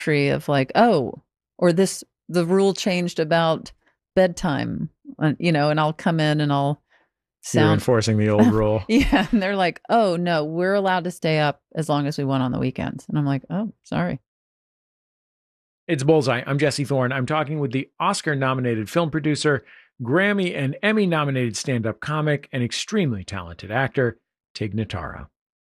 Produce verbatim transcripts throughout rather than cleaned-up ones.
tree of like, oh, or this, the rule changed about bedtime, uh, you know, and I'll come in and I'll sound. You're enforcing the old rule. Yeah. And they're like, oh, no, we're allowed to stay up as long as we want on the weekends. And I'm like, oh, sorry. It's Bullseye. I'm Jesse Thorne. I'm talking with the Oscar-nominated film producer, Grammy and Emmy-nominated stand-up comic, and extremely talented actor, Tig Notaro.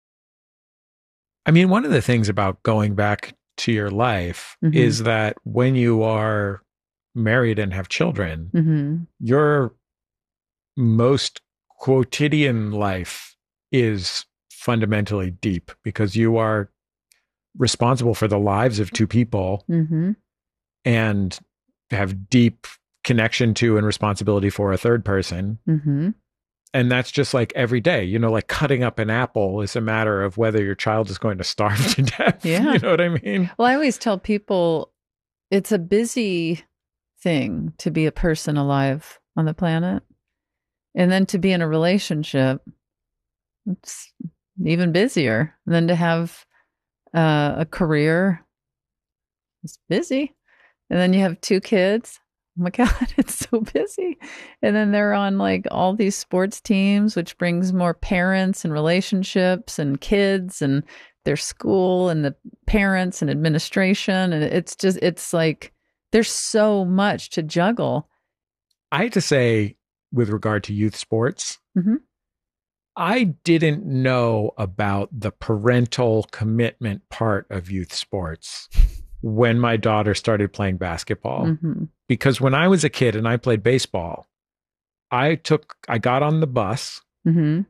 I mean, one of the things about going back to your life mm-hmm. is that when you are married and have children, mm-hmm. your most quotidian life is fundamentally deep because you are responsible for the lives of two people mm-hmm. and have deep connection to and responsibility for a third person. Mm-hmm. And that's just like every day, you know, like cutting up an apple is a matter of whether your child is going to starve to death. Yeah. You know what I mean? Well, I always tell people it's a busy thing to be a person alive on the planet. And then to be in a relationship, it's even busier. And then to have uh, a career, it's busy. And then you have two kids. Oh my God, it's so busy. And then they're on like all these sports teams, which brings more parents and relationships and kids and their school and the parents and administration. And it's just, it's like, there's so much to juggle. I have to say, with regard to youth sports, mm-hmm. I didn't know about the parental commitment part of youth sports when my daughter started playing basketball. Mm-hmm. Because when I was a kid and I played baseball, I took, I got on the bus, mm-hmm.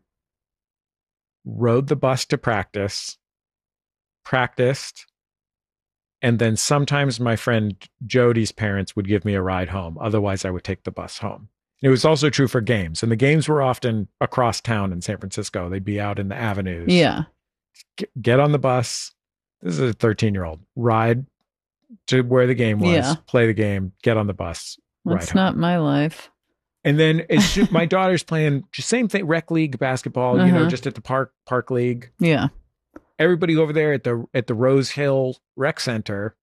rode the bus to practice, practiced, and then sometimes my friend Jody's parents would give me a ride home. Otherwise, I would take the bus home. It was also true for games. And the games were often across town in San Francisco. They'd be out in the avenues. Yeah. Get, get on the bus. This is a thirteen-year-old. Ride to where the game was, yeah. Play the game, get on the bus. That's right not home. My life. And then it's, my daughter's playing just same thing, rec league basketball, uh-huh. you know, just at the park park league. Yeah. Everybody over there at the at the Rose Hill Rec Center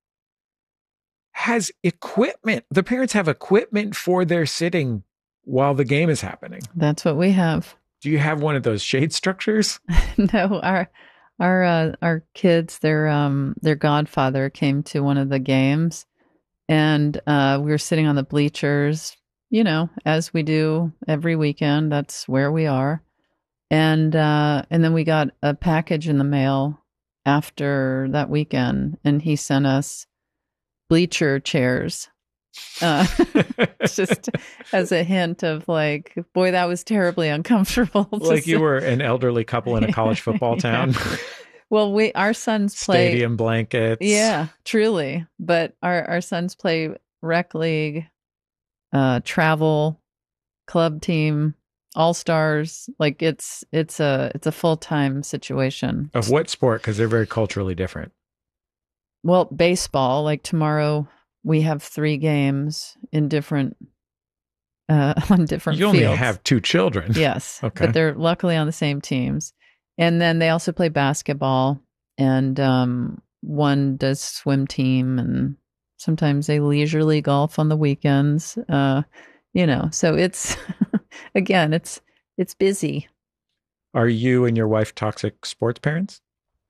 has equipment. The parents have equipment for their sitting while the game is happening. That's what we have. Do you have one of those shade structures? No, our our uh, our kids, their um their godfather came to one of the games, and uh, we were sitting on the bleachers, you know, as we do every weekend. That's where we are, and uh, and then we got a package in the mail after that weekend, and he sent us bleacher chairs. Uh, just as a hint of like, boy, that was terribly uncomfortable. Like you were an elderly couple in a college football town. Yeah. Well, we our sons play stadium blankets. Yeah, truly. But our our sons play rec league, uh, travel, club team, all stars. Like it's it's a it's a full time situation. Of what sport? Because they're very culturally different. Well, baseball. Like tomorrow. We have three games in different, uh, on different You fields. only have two children. Yes. Okay. But they're luckily on the same teams. And then they also play basketball. And um, one does swim team. And sometimes they leisurely golf on the weekends. Uh, you know, so it's, again, it's it's busy. Are you and your wife toxic sports parents?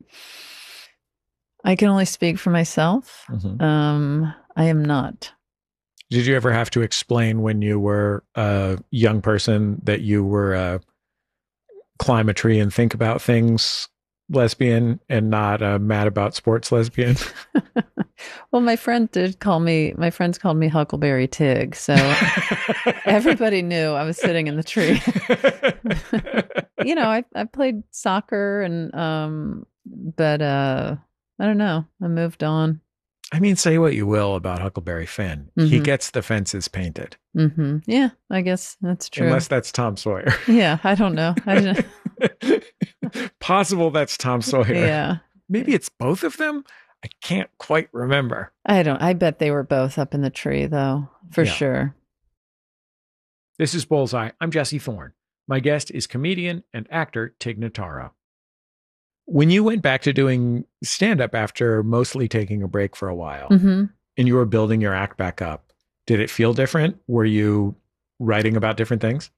I can only speak for myself. Mm-hmm. Um, I am not. Did you ever have to explain when you were a young person that you were a climb a tree and think about things lesbian and not a mad about sports lesbian? Well, my friend did call me, my friends called me Huckleberry Tig. So everybody knew I was sitting in the tree. You know, I, I played soccer and, um, but, uh, I don't know. I moved on. I mean, say what you will about Huckleberry Finn. Mm-hmm. He gets the fences painted. Mm-hmm. Yeah, I guess that's true. Unless that's Tom Sawyer. Yeah, I don't know. I don't... Possible that's Tom Sawyer. Yeah. Maybe it's both of them. I can't quite remember. I don't. I bet they were both up in the tree, though, for yeah. sure. This is Bullseye. I'm Jesse Thorne. My guest is comedian and actor Tig Notaro. When you went back to doing stand-up after mostly taking a break for a while, Mm-hmm. and you were building your act back up, did it feel different? Were you writing about different things?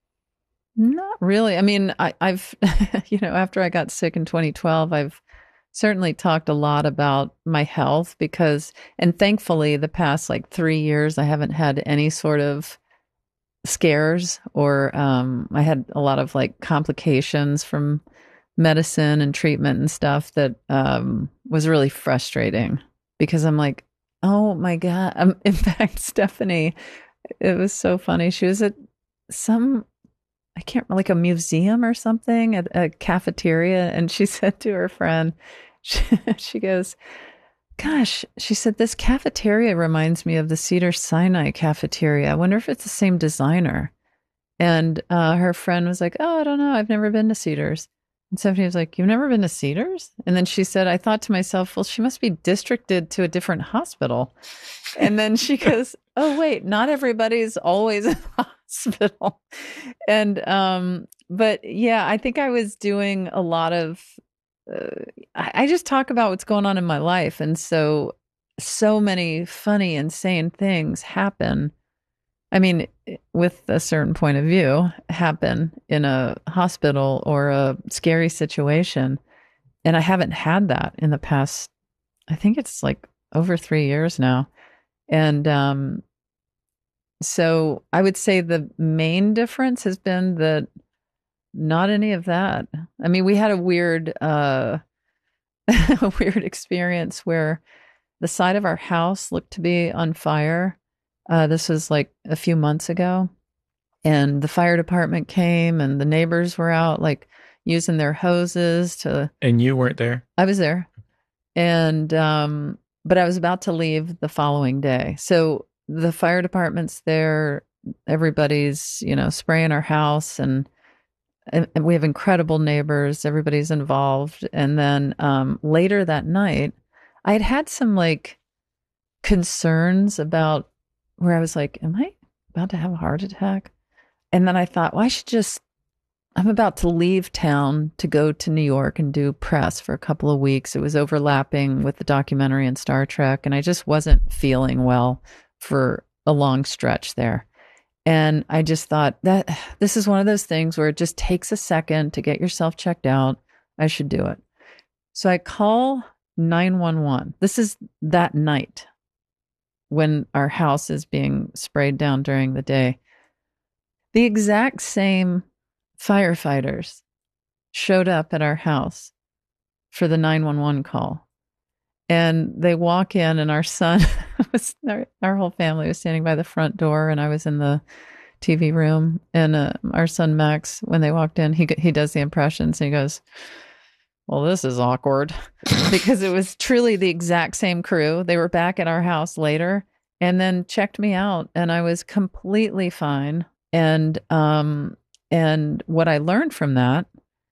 Not really. I mean, I, I've, you know, after I got sick in twenty twelve, I've certainly talked a lot about my health because, and thankfully, the past like three years, I haven't had any sort of scares or um, I had a lot of like complications from medicine and treatment and stuff that um, was really frustrating because I'm like, oh my God. Um, in fact, Stephanie, it was so funny. She was at some, I can't, like a museum or something at a cafeteria. And she said to her friend, she, she goes, gosh, she said, this cafeteria reminds me of the Cedar Sinai cafeteria. I wonder if it's the same designer. And uh, her friend was like, oh, I don't know. I've never been to Cedars. And Stephanie was like, you've never been to Cedars? And then she said, I thought to myself, well, she must be districted to a different hospital. And then she goes, oh, wait, not everybody's always in the hospital. And, um, but yeah, I think I was doing a lot of, uh, I, I just talk about what's going on in my life. And so, so many funny, insane things happen. I mean, with a certain point of view, happen in a hospital or a scary situation. And I haven't had that in the past, I think it's like over three years now. And um, so I would say the main difference has been that not any of that. I mean, we had a weird, uh, a weird experience where the side of our house looked to be on fire. Uh, this was like a few months ago, and the fire department came, and the neighbors were out like using their hoses to. And you weren't there? I was there, and um, but I was about to leave the following day. So the fire department's there. Everybody's, you know, spraying our house, and, and we have incredible neighbors. Everybody's involved, and then um, later that night, I had had some like concerns about. Where I was like, am I about to have a heart attack? And then I thought, well, I should just, I'm about to leave town to go to New York and do press for a couple of weeks. It was overlapping with the documentary and Star Trek, and I just wasn't feeling well for a long stretch there. And I just thought that this is one of those things where it just takes a second to get yourself checked out. I should do it. So I call nine one one. This is that night when our house is being sprayed down during the day. The exact same firefighters showed up at our house for the nine one one call. And they walk in, and our son, was, our, our whole family was standing by the front door, and I was in the T V room. And uh, our son, Max, when they walked in, he he does the impressions, and he goes, well, this is awkward, because it was truly the exact same crew. They were back at our house later and then checked me out, and I was completely fine. And, um, and what I learned from that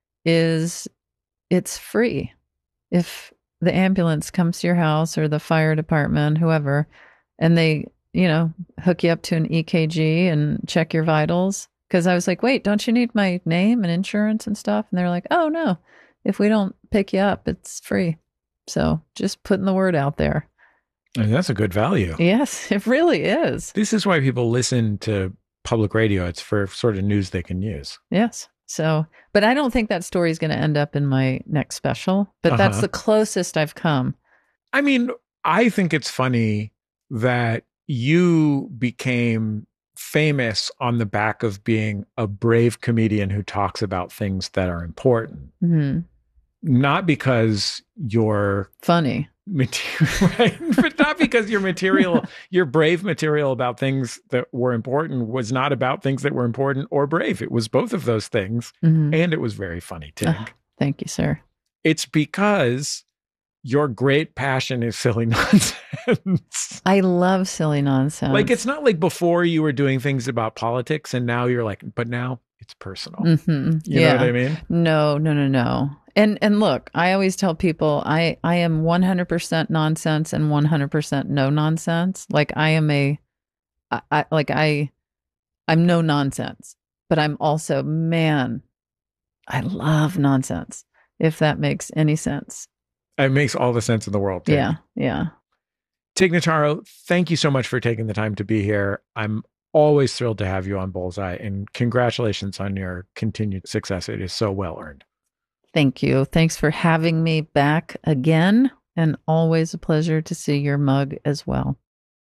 is it's free. If the ambulance comes to your house or the fire department, whoever, and they, you know, hook you up to an E K G and check your vitals. Cause I was like, wait, don't you need my name and insurance and stuff? And they're like, oh no. If we don't pick you up, it's free. So just putting the word out there. And that's a good value. Yes, it really is. This is why people listen to public radio. It's for sort of news they can use. Yes. So, but I don't think that story is going to end up in my next special, but uh-huh. That's the closest I've come. I mean, I think it's funny that you became famous on the back of being a brave comedian who talks about things that are important. Mm-hmm. Not because you're funny, material, right? But not because your material, your brave material about things that were important was not about things that were important or brave. It was both of those things. Mm-hmm. And it was very funny, Tig. Oh, thank you, sir. It's because your great passion is silly nonsense. I love silly nonsense. Like, it's not like before you were doing things about politics and now you're like, but now it's personal. Mm-hmm. You yeah. know what I mean? No, no, no, no. And and look, I always tell people I, I am one hundred percent nonsense and one hundred percent no nonsense. Like I am a, I, I like I, I'm no nonsense, but I'm also, man, I love nonsense. if that makes any sense. It makes all the sense in the world. Tig. Yeah, yeah. Tig Notaro, thank you so much for taking the time to be here. I'm always thrilled to have you on Bullseye, and congratulations on your continued success. It is so well earned. Thank you. Thanks for having me back again, and always a pleasure to see your mug as well.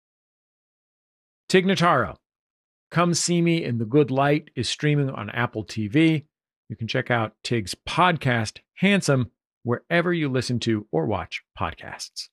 Tig Notaro, Come See Me in the Good Light is streaming on Apple T V. You can check out Tig's podcast, Handsome, wherever you listen to or watch podcasts.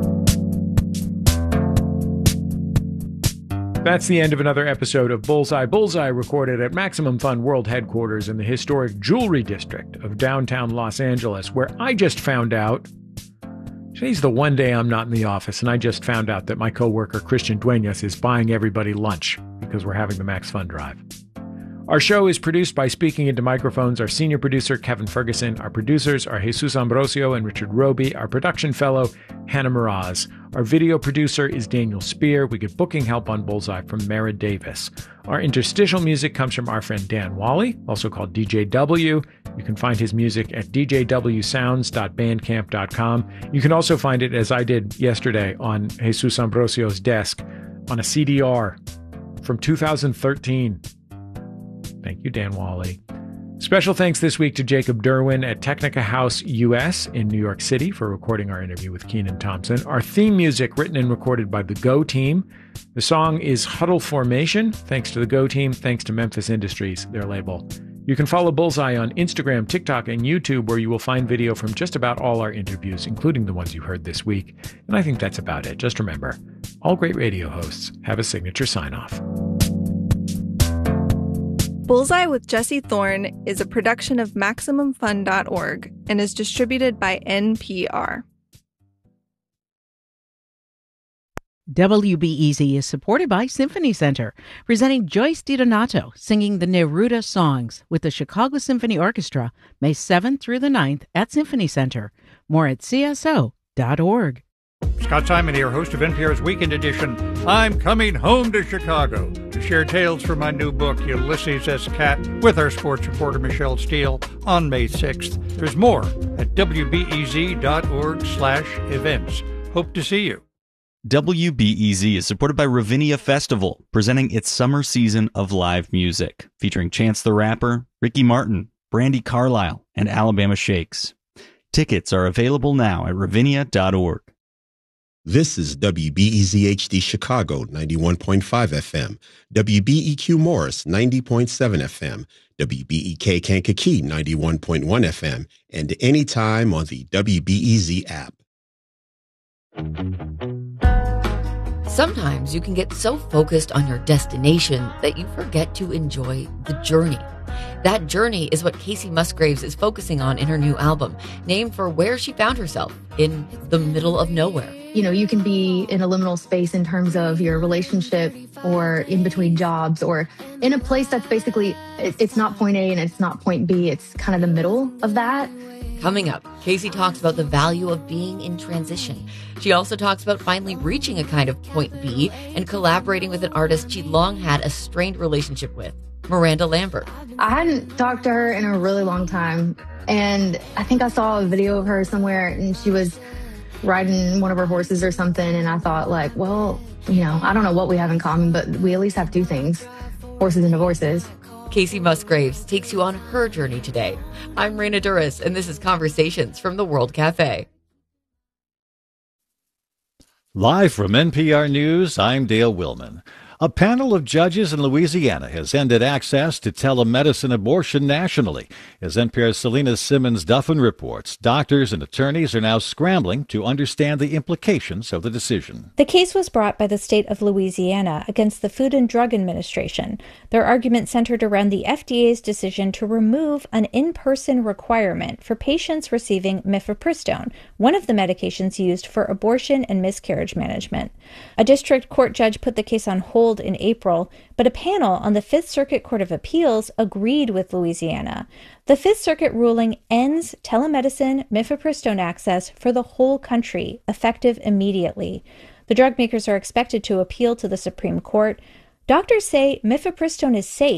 That's the end of another episode of Bullseye. Bullseye recorded at Maximum Fun World Headquarters in the historic Jewelry District of downtown Los Angeles, where I just found out, today's the one day I'm not in the office, and I just found out that my coworker Christian Duenas is buying everybody lunch because we're having the Max Fun Drive. Our show is produced by Speaking Into Microphones. Our senior producer, Kevin Ferguson. Our producers are Jesus Ambrosio and Richard Roby. Our production fellow, Hannah Miraz. Our video producer is Daniel Spear. We get booking help on Bullseye from Mara Davis. Our interstitial music comes from our friend Dan Wally, also called D J W. You can find his music at d j w sounds dot bandcamp dot com. You can also find it, as I did yesterday, on Jesus Ambrosio's desk on a C D R from two thousand thirteen. Thank you, Dan Wally. Special thanks this week to Jacob Derwin at Technica House U S in New York City for recording our interview with Kenan Thompson. Our theme music written and recorded by the Go Team. The song is Huddle Formation. Thanks to the Go Team. Thanks to Memphis Industries, their label. You can follow Bullseye on Instagram, TikTok, and YouTube, where you will find video from just about all our interviews, including the ones you heard this week. And I think that's about it. Just remember, all great radio hosts have a signature sign-off. Bullseye with Jesse Thorne is a production of Maximum Fun dot org and is distributed by N P R. W B E Z is supported by Symphony Center, presenting Joyce DiDonato singing the Neruda songs with the Chicago Symphony Orchestra, May seventh through the ninth at Symphony Center. More at c s o dot org. Scott Simon here, host of N P R's Weekend Edition. I'm coming home to Chicago to share tales from my new book, Ulysses S. Cat, with our sports reporter Michelle Steele on May sixth. There's more at w b e z dot org slash events. Hope to see you. W B E Z is supported by Ravinia Festival, presenting its summer season of live music, featuring Chance the Rapper, Ricky Martin, Brandi Carlile, and Alabama Shakes. Tickets are available now at ravinia dot org. This is W B E Z H D Chicago, ninety-one point five F M, W B E Q Morris, ninety point seven F M, W B E K Kankakee, ninety-one point one F M, and anytime on the W B E Z app. Sometimes you can get so focused on your destination that you forget to enjoy the journey. That journey is what Kacey Musgraves is focusing on in her new album, named for where she found herself, in the middle of nowhere. You know, you can be in a liminal space in terms of your relationship or in between jobs or in a place that's basically, it's not point A and it's not point B. It's kind of the middle of that. Coming up, Kacey talks about the value of being in transition. She also talks about finally reaching a kind of point B and collaborating with an artist she'd long had a strained relationship with, Miranda Lambert. I hadn't talked to her in a really long time. And I think I saw a video of her somewhere and she was riding one of her horses or something. And I thought like, well, you know, I don't know what we have in common, but we at least have two things, horses and divorces. Kacey Musgraves takes you on her journey today. I'm Raina Duras, and this is Conversations from the World Cafe. Live from N P R News, I'm Dale Willman. A panel of judges in Louisiana has ended access to telemedicine abortion nationally. As N P R's Selena Simmons-Duffin reports, doctors and attorneys are now scrambling to understand the implications of the decision. The case was brought by the state of Louisiana against the Food and Drug Administration. Their argument centered around the F D A's decision to remove an in-person requirement for patients receiving mifepristone, one of the medications used for abortion and miscarriage management. A district court judge put the case on hold in April, but a panel on the Fifth Circuit Court of Appeals agreed with Louisiana. The Fifth Circuit ruling ends telemedicine mifepristone access for the whole country, effective immediately. The drug makers are expected to appeal to the Supreme Court. Doctors say mifepristone is safe.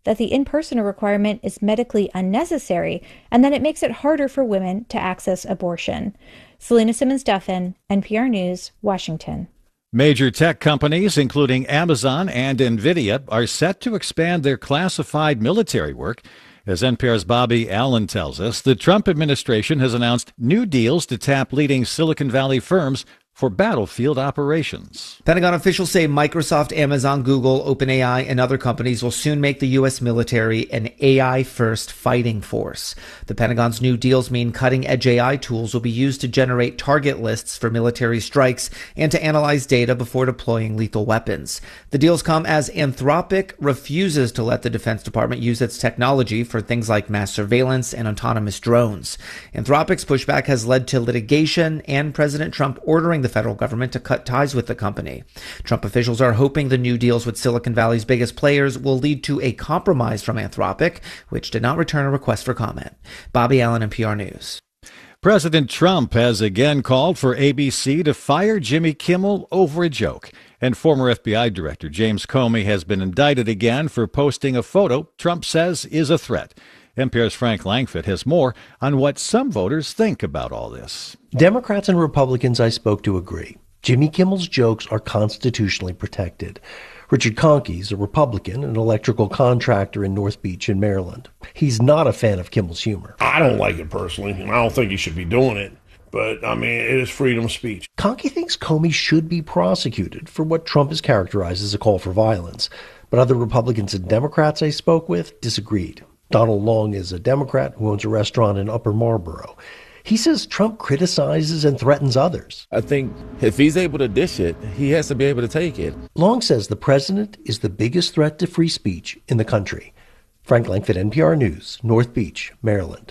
that the in-person requirement is medically unnecessary and that it makes it harder for women to access abortion. Selena Simmons-Duffin, N P R News, Washington. Major tech companies, including Amazon and NVIDIA, are set to expand their classified military work. As N P R's Bobby Allen tells us, the Trump administration has announced new deals to tap leading Silicon Valley firms for battlefield operations. Pentagon officials say Microsoft, Amazon, Google, OpenAI, and other companies will soon make the U S military an A I-first fighting force. The Pentagon's new deals mean cutting-edge A I tools will be used to generate target lists for military strikes and to analyze data before deploying lethal weapons. The deals come as Anthropic refuses to let the Defense Department use its technology for things like mass surveillance and autonomous drones. Anthropic's pushback has led to litigation and President Trump ordering the the federal government to cut ties with the company. Trump officials are hoping the new deals with Silicon Valley's biggest players will lead to a compromise from Anthropic, which did not return a request for comment. Bobby Allen, N P R News. President Trump has again called for A B C to fire Jimmy Kimmel over a joke. And former F B I Director James Comey has been indicted again for posting a photo Trump says is a threat. N P R's Frank Langfitt has more on what some voters think about all this. Democrats and Republicans I spoke to agree. Jimmy Kimmel's jokes are constitutionally protected. Richard Conkey is a Republican, an electrical contractor in North Beach in Maryland. He's not a fan of Kimmel's humor. I don't like it personally, and I don't think he should be doing it. But, I mean, it is freedom of speech. Conkey thinks Comey should be prosecuted for what Trump has characterized as a call for violence. But other Republicans and Democrats I spoke with disagreed. Donald Long is a Democrat who owns a restaurant in Upper Marlboro. He says Trump criticizes and threatens others. I think if he's able to dish it, he has to be able to take it. Long says the president is the biggest threat to free speech in the country. Frank Langfitt, N P R News, North Beach, Maryland.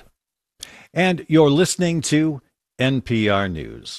And you're listening to N P R News.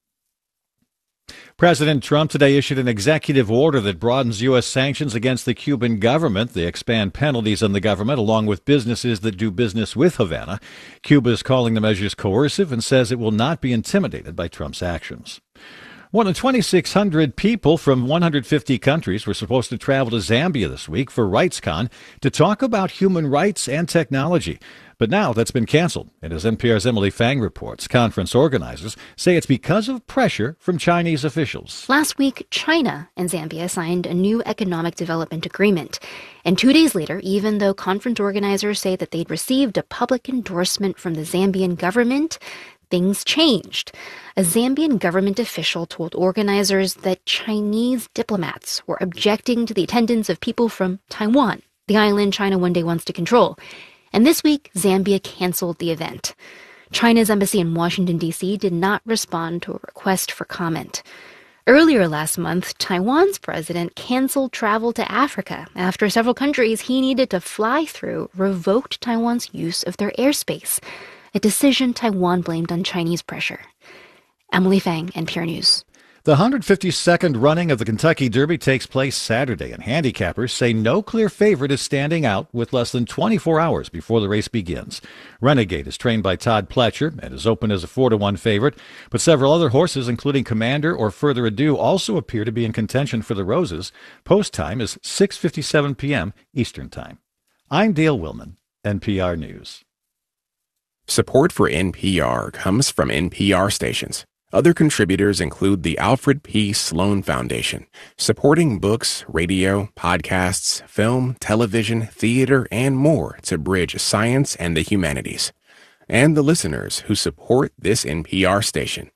President Trump today issued an executive order that broadens U S sanctions against the Cuban government. They expand penalties on the government along with businesses that do business with Havana. Cuba is calling the measures coercive and says it will not be intimidated by Trump's actions. More than twenty-six hundred people from one hundred fifty countries were supposed to travel to Zambia this week for RightsCon to talk about human rights and technology. But now that's been canceled. And as N P R's Emily Fang reports, conference organizers say it's because of pressure from Chinese officials. Last week, China and Zambia signed a new economic development agreement. And two days later, even though conference organizers say that they'd received a public endorsement from the Zambian government, things changed. A Zambian government official told organizers that Chinese diplomats were objecting to the attendance of people from Taiwan, the island China one day wants to control. And this week, Zambia canceled the event. China's embassy in Washington, D C did not respond to a request for comment. Earlier last month, Taiwan's president canceled travel to Africa after several countries he needed to fly through revoked Taiwan's use of their airspace, a decision Taiwan blamed on Chinese pressure. Emily Fang, N P R News. The one hundred fifty-second running of the Kentucky Derby takes place Saturday, and handicappers say no clear favorite is standing out with less than twenty-four hours before the race begins. Renegade is trained by Todd Pletcher and is open as a four to one favorite, but several other horses, including Commander or Further Ado, also appear to be in contention for the Roses. Post time is six fifty-seven p.m. Eastern Time. I'm Dale Willman, N P R News. Support for N P R comes from N P R stations. Other contributors include the Alfred P. Sloan Foundation, supporting books, radio, podcasts, film, television, theater, and more to bridge science and the humanities, and the listeners who support this N P R station.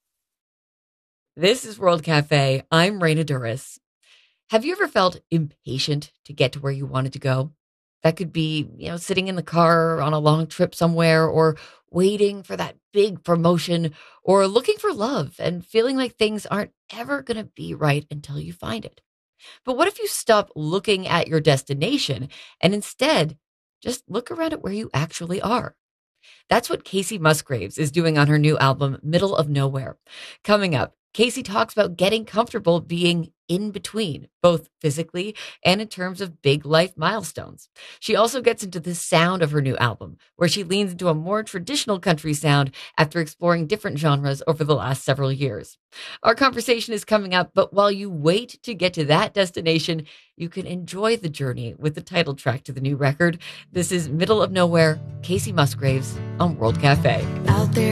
This is World Cafe. I'm Raina Duras. Have you ever felt impatient to get to where you wanted to go? That could be, you know, sitting in the car on a long trip somewhere, or waiting for that big promotion, or looking for love and feeling like things aren't ever going to be right until you find it. But what if you stop looking at your destination and instead just look around at where you actually are? That's what Kacey Musgraves is doing on her new album, Middle of Nowhere. Coming up, Casey talks about getting comfortable being in between, both physically and in terms of big life milestones. She also gets into the sound of her new album, where she leans into a more traditional country sound after exploring different genres over the last several years. Our conversation is coming up, but while you wait to get to that destination, you can enjoy the journey with the title track to the new record. This is Middle of Nowhere, Casey Musgraves on World Cafe. Out there